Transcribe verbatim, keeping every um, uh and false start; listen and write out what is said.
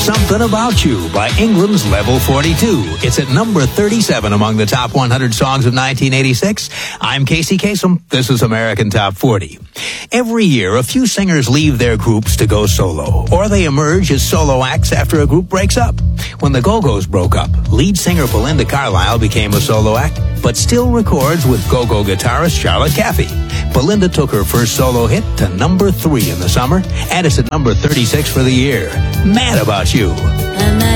Something About You by England's Level forty-two. It's at number thirty-seven among the top one hundred songs of nineteen eighty-six. I'm Casey Kasem. This is American Top forty. Every year, a few singers leave their groups to go solo, or they emerge as solo acts after a group breaks up. When the Go-Go's broke up, lead singer Belinda Carlisle became a solo act, but still records with Go-Go guitarist Charlotte Caffey. Belinda took her first solo hit to number three in the summer, and it's at number thirty-six for the year. Mad About You.